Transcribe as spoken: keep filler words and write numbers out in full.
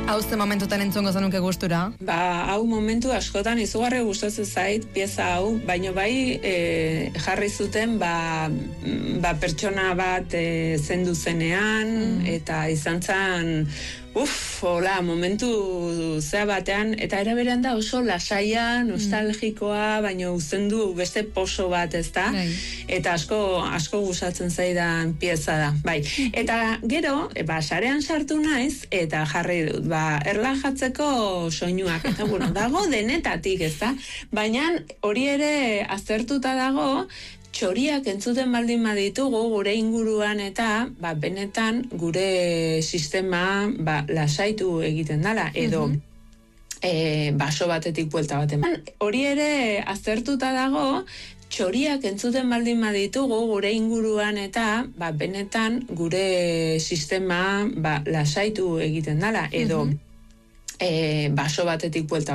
Hau ze momentutan entzongo zanuke gustura? Ba, hau momentu askotan izugarri gustatzen zait pieza hau, baino bai e, jarri zuten ba, ba pertsona bat e, zendu zenean, mm. eta izan zen Uf, hola, momentu zea batean, eta era berean da oso lasaia, nostalgikoa, mm. baina uzten du beste poso bat, ezta? Bai. Eta asko asko gustatzen zaidan pieza da. Bai. Eta gero, ba sarean sartu naiz eta jarri dut, ba erlajatzeko soinuak eta bueno, dago denetatik, ezta? Baina hori ere aztertuta dago. Txoriak entzuten baldin baditugu gure inguruan eta ba, benetan gure sistema ba, lasaitu egiten dala edo mm-hmm. e, baso batetik buelta bat eman. Hori ere aztertuta dago, txoriak entzuten baldin baditugu gure inguruan eta ba, benetan gure sistema ba, lasaitu egiten dala edo mm-hmm. e, baso batetik buelta